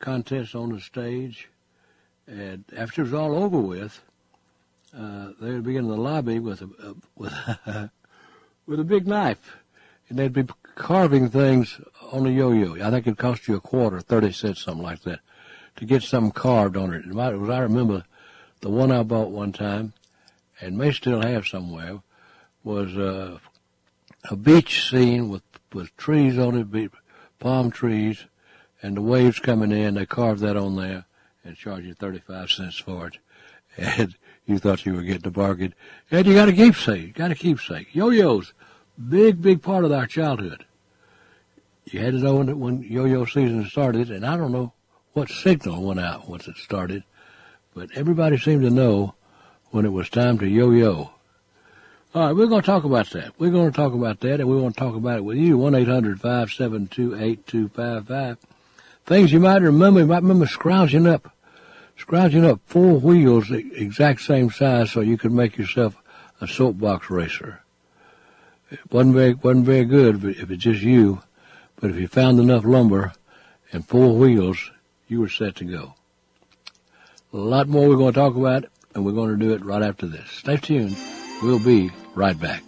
contest on the stage, and after it was all over with, they would be in the lobby with a big knife, and they'd be carving things on a yo-yo. I think it cost you a quarter, 30 cents, something like that, to get something carved on it. And I remember the one I bought one time, and may still have somewhere, was a beach scene with trees on it, palm trees, and the waves coming in. They carved that on there and charged you 35 cents for it. And you thought you were getting a bargain. And you got a keepsake. Yo-yos, big part of our childhood. You had to know when yo-yo season started, and I don't know what signal went out once it started, but everybody seemed to know when it was time to yo-yo. All right, we're going to talk about that. And we want to talk about it with you, 1-800-572-8255. Things you might remember. You might remember scrounging up 4 wheels the exact same size so you could make yourself a soapbox racer. It wasn't very good if it's just you, but if you found enough lumber and 4 wheels, you were set to go. A lot more we're going to talk about, and we're going to do it right after this. Stay tuned. We'll be right back.